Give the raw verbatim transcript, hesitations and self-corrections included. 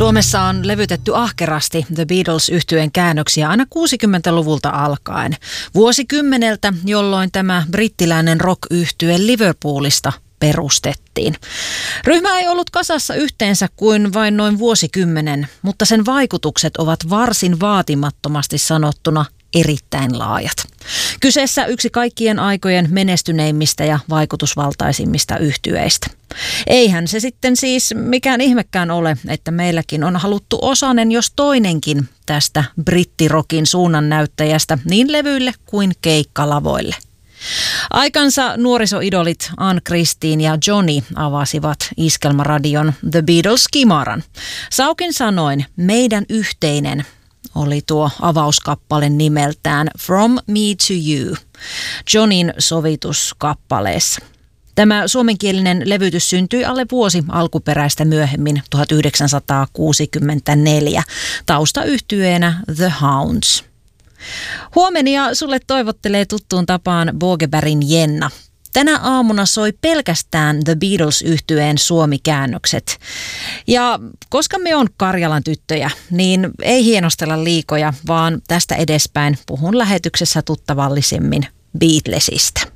Suomessa on levytetty ahkerasti The Beatles-yhtyeen käännöksiä aina kuusikymmentäluvulta alkaen. Vuosikymmeneltä, jolloin tämä brittiläinen rock-yhtye Liverpoolista perustettiin. Ryhmä ei ollut kasassa yhteensä kuin vain noin vuosikymmenen, mutta sen vaikutukset ovat varsin vaatimattomasti sanottuna erittäin laajat. Kyseessä yksi kaikkien aikojen menestyneimmistä ja vaikutusvaltaisimmista yhtyeistä. Eihän se sitten siis mikään ihmekään ole, että meilläkin on haluttu osanen jos toinenkin tästä brittirokin suunnannäyttäjästä niin levyille kuin keikkalavoille. Aikansa nuorisoidolit Ann Christine ja Johnny avasivat Iskelmäradion The Beatles-kimaran. Saukin sanoin, meidän yhteinen oli tuo avauskappale nimeltään From Me to You, Johnin sovituskappaleessa. Tämä suomenkielinen levytys syntyi alle vuosi alkuperäistä myöhemmin tuhatyhdeksänsataakuusikymmentäneljä taustayhtyeenä The Hounds. Huomenia sulle toivottelee tuttuun tapaan Bogebergin Jenna. Tänä aamuna soi pelkästään The Beatles-yhtyeen suomikäännökset. Ja koska me on Karjalan tyttöjä, niin ei hienostella liikoja, vaan tästä edespäin puhun lähetyksessä tuttavallisemmin Beatlesista.